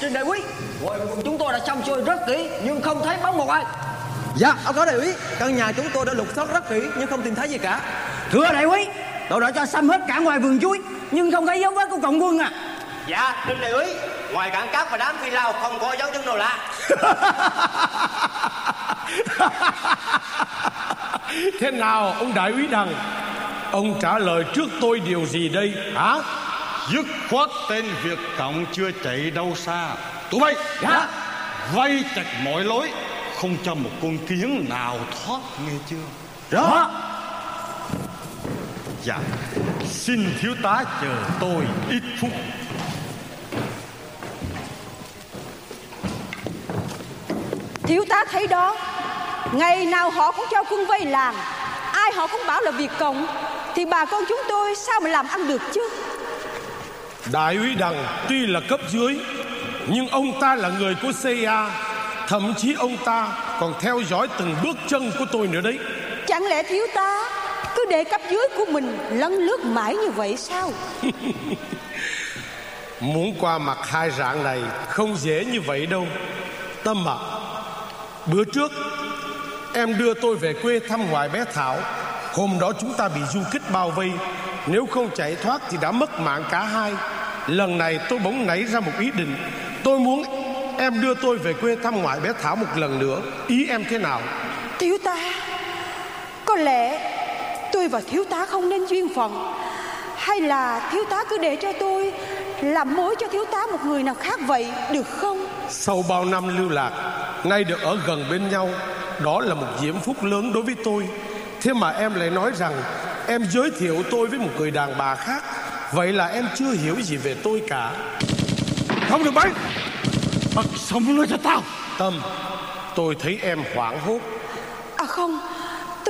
Trên đại úy, chúng tôi đã xong xuôi rất kỹ nhưng không thấy bóng một ai. Dạ, báo cáo đại úy, căn nhà chúng tôi đã lục soát rất kỹ nhưng không tìm thấy gì cả. Thưa đại úy, tôi đã cho xăm hết cả ngoài vườn chuối nhưng không thấy dấu vết của cộng quân à. Dạ, trên đại úy, ngoài cảng cát và đám phi lao không có dấu chân nào lạ. Thế nào ông đại úy Đằng, ông trả lời trước tôi điều gì đây hả? Dứt khoát tên Việt Cộng chưa chạy đâu xa. Tụi bay vây chặt mọi lối, không cho một con kiến nào thoát, nghe chưa? Rõ. Dạ, xin thiếu tá chờ tôi ít phút. Thiếu tá thấy đó, ngày nào họ cũng cho quân vây làng, ai họ cũng bảo là Việt Cộng, thì bà con chúng tôi sao mà làm ăn được chứ? Đại úy Đằng tuy là cấp dưới nhưng ông ta là người của CIA. Thậm chí ông ta còn theo dõi từng bước chân của tôi nữa đấy. Chẳng lẽ thiếu tá cứ để cấp dưới của mình lấn lướt mãi như vậy sao? Muốn qua mặt hai rạng này không dễ như vậy đâu. Tâm à, bữa trước em đưa tôi về quê thăm ngoại bé Thảo. Hôm đó chúng ta bị du kích bao vây, nếu không chạy thoát thì đã mất mạng cả hai. Lần này tôi bỗng nảy ra một ý định. Tôi muốn em đưa tôi về quê thăm ngoại bé Thảo một lần nữa. Ý em thế nào? Thiếu tá, có lẽ tôi và thiếu tá không nên duyên phận. Hay là thiếu tá cứ để cho tôi làm mối cho thiếu tá một người nào khác vậy, được không? Sau bao năm lưu lạc, nay được ở gần bên nhau, đó là một diễm phúc lớn đối với tôi. Thế mà em lại nói rằng em giới thiệu tôi với một người đàn bà khác. Vậy là em chưa hiểu gì về tôi cả. Không được bắn, bật súng lên cho tao. Tâm, tôi thấy em hoảng hốt. À không,